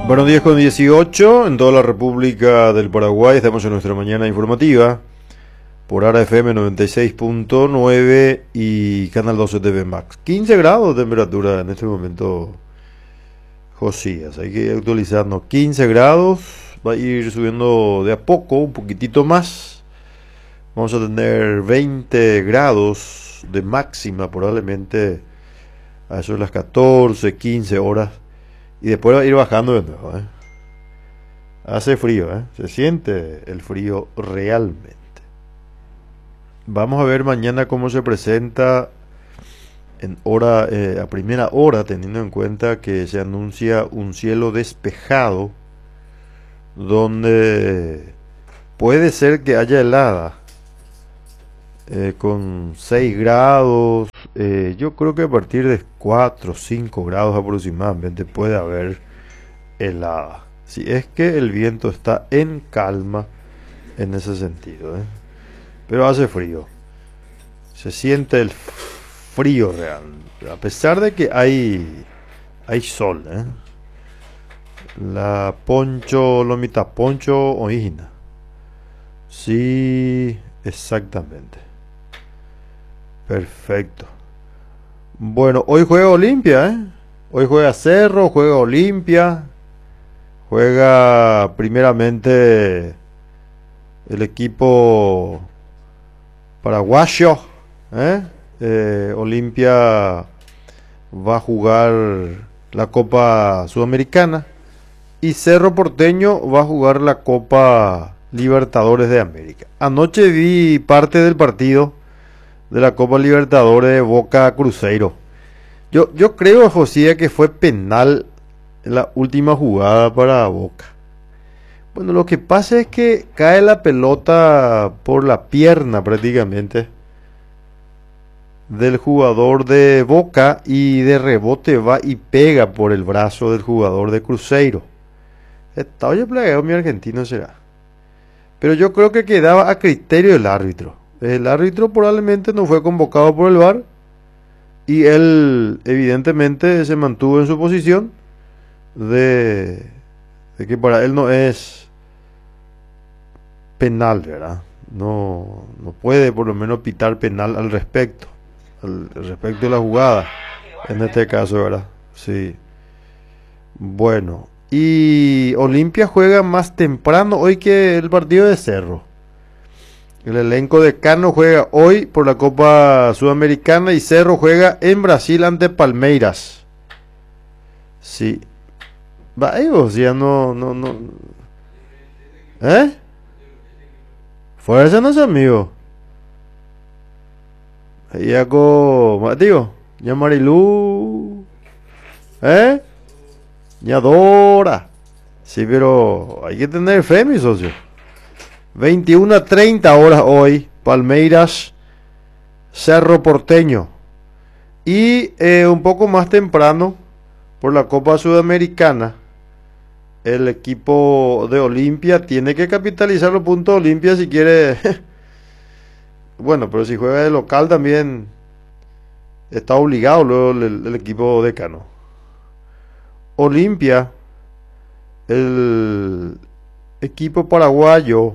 Buenos días con 18 en toda la República del Paraguay. Estamos en nuestra mañana informativa por ARA FM 96.9 y Canal 12 TV Max. 15 grados de temperatura en este momento, Josías. Hay que ir actualizando. 15 grados. Va a ir subiendo de a poco, un poquitito más. Vamos a tener 20 grados de máxima probablemente a eso de las 14, 15 horas. Y después va a ir bajando de nuevo, ¿eh? Hace frío, ¿eh? Se siente el frío realmente. Vamos a ver mañana cómo se presenta en hora, a primera hora, teniendo en cuenta que se anuncia un cielo despejado, donde puede ser que haya helada, con 6 grados. Yo creo que a partir de 4 o 5 grados aproximadamente puede haber helada, si es que el viento está en calma en ese sentido, ¿eh? Pero hace frío, se siente el frío real, a pesar de que hay sol, ¿eh? La poncho, lomita poncho oína. Sí, exactamente. Perfecto. Bueno, hoy juega Olimpia, ¿eh? Hoy juega Cerro, juega Olimpia, juega primeramente el equipo paraguayo, ¿eh? Olimpia va a jugar la Copa Sudamericana y Cerro Porteño va a jugar la Copa Libertadores de América. Anoche vi parte del partido de la Copa Libertadores de Boca Cruzeiro. Yo creo, José, que fue penal en la última jugada para Boca. Bueno, lo que pasa es que cae la pelota por la pierna prácticamente del jugador de Boca y de rebote va y pega por el brazo del jugador de Cruzeiro. Está oye plagueo, mi argentino será. Pero yo creo que quedaba a criterio del árbitro. El árbitro probablemente no fue convocado por el VAR y él evidentemente se mantuvo en su posición de que para él no es penal, ¿verdad? No puede por lo menos pitar penal al respecto de la jugada, en este caso, ¿verdad? Sí. Bueno, y Olimpia juega más temprano hoy que el partido de Cerro. El elenco de Cano juega hoy por la Copa Sudamericana y Cerro juega en Brasil ante Palmeiras. Sí. Va, ya no. ¿Eh? Fuerza no es amigo. Ya con tío, ya Marilú. ¿Eh? Ya Dora. Sí, pero hay que tener fe, mi socio. 21:30 horas hoy, Palmeiras, Cerro Porteño. Y un poco más temprano, por la Copa Sudamericana, el equipo de Olimpia tiene que capitalizar los puntos de Olimpia si quiere. Bueno, pero si juega de local también está obligado luego el equipo de Cano. Olimpia, el equipo paraguayo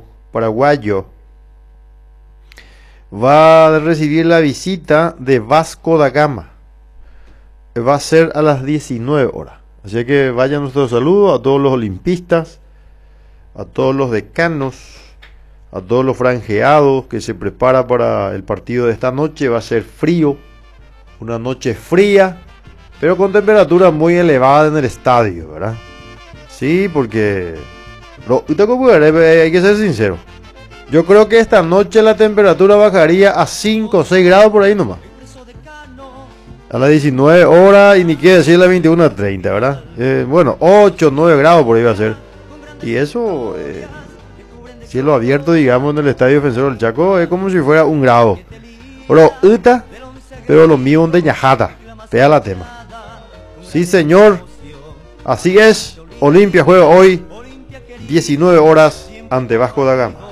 va a recibir la visita de Vasco da Gama. Va a ser a las 19 horas. Así que vayan nuestros saludos a todos los olimpistas, a todos los decanos, a todos los franjeados que se prepara para el partido de esta noche. Va a ser frío, una noche fría, pero con temperatura muy elevada en el estadio, ¿verdad? Sí, porque hay que ser sincero. Yo creo que esta noche la temperatura bajaría a 5 o 6 grados por ahí nomás. A las 19 horas y ni quiere decir las 21:30, ¿verdad? Bueno, 8 o 9 grados por ahí va a ser. Y eso, cielo abierto, digamos, en el Estadio Defensor del Chaco, es como si fuera 1 grado. Pero lo mío es de ñajata. Pega la tema. Sí, señor. Así es. Olimpia juega hoy 19 horas ante Vasco da Gama.